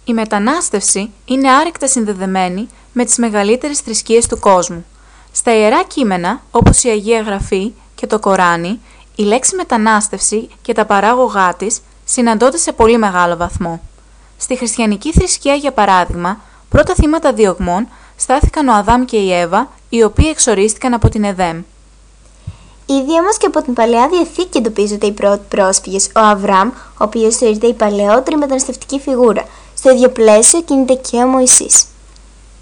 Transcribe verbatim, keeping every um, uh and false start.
Η μετανάστευση είναι άρρηκτα συνδεδεμένη με τις μεγαλύτερες θρησκείες του κόσμου. Στα Ιερά Κείμενα, όπως η Αγία Γραφή και το Κοράνι, η λέξη μετανάστευση και τα παράγωγά της συναντώνται σε πολύ μεγάλο βαθμό. Στη χριστιανική θρησκεία, για παράδειγμα, πρώτα θύματα διωγμών στάθηκαν ο Αδάμ και η Εύα, οι οποίοι εξορίστηκαν από την Εδέμ. Ήδη όμως και από την Παλαιά Διαθήκη εντοπίζονται οι πρώτοι πρόσφυγες, ο Αβραάμ, ο οποίος θεωρείται η παλαιότερη μεταναστευτική φιγούρα. Στο ίδιο πλαίσιο κινείται και ο Μωυσής.